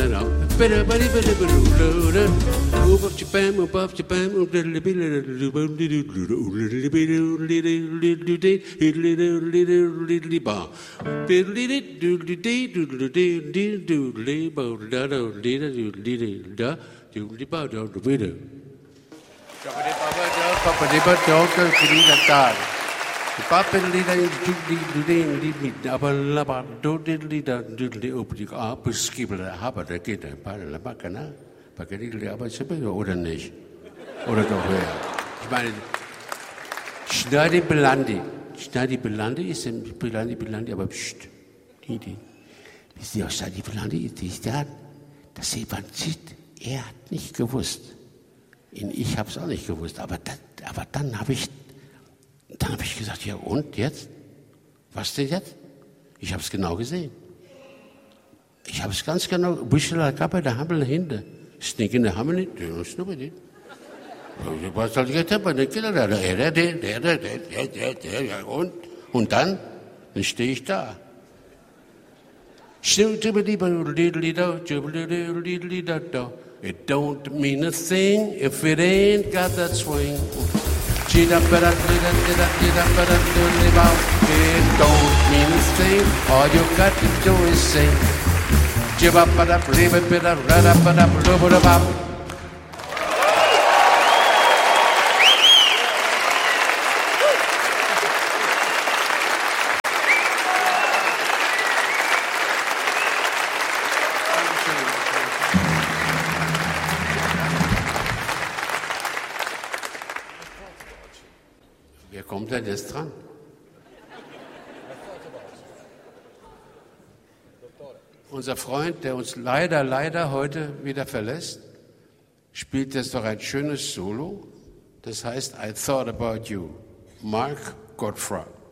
Oder nicht? Oder doch höher? Ich meine, Schneidy Belandi ist Belandi, aber pst, wisst ihr, was Schneidy Belandi ist? Das Evangelit, er hat nicht gewusst. Ich habe es auch nicht gewusst, aber dann habe ich gesagt, ja und jetzt? Was denn jetzt? Ich habe es genau gesehen. Ich habe es ganz genau, Büschel Kappe, der Hammel hinter. Snicken der Hammel nicht, der ist nur bei dir. Was soll ich jetzt haben? Und dann stehe ich da. It don't mean a thing if it ain't got that swing. It don't mean a thing, all you got to do is sing. Wer kommt denn jetzt dran? Unser Freund, der uns leider heute wieder verlässt, spielt jetzt doch ein schönes Solo. Das heißt I Thought About You. Mark Gottfried.